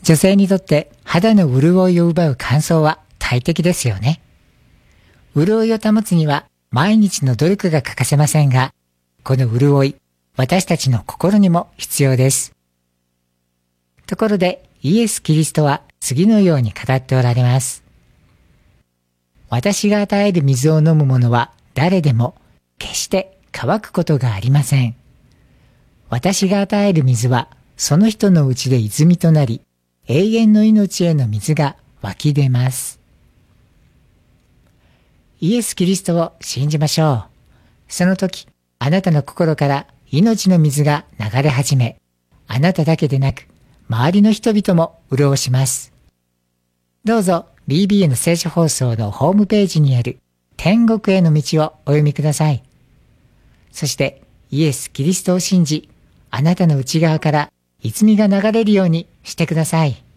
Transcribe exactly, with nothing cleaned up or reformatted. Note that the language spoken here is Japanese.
女性にとって肌の潤いを奪う乾燥は大敵ですよね。潤いを保つには毎日の努力が欠かせませんが、この潤い、私たちの心にも必要です。ところで、イエス・キリストは次のように語っておられます。私が与える水を飲む者は誰でも決して乾くことがありません。私が与える水はその人のうちで泉となり、永遠の命への水が湧き出ます。イエス・キリストを信じましょう。その時、あなたの心から命の水が流れ始め、あなただけでなく、周りの人々も潤します。どうぞ ビービーエー の聖書放送のホームページにある天国への道をお読みください。そしてイエス・キリストを信じ、あなたの内側から泉が流れるようにしてください。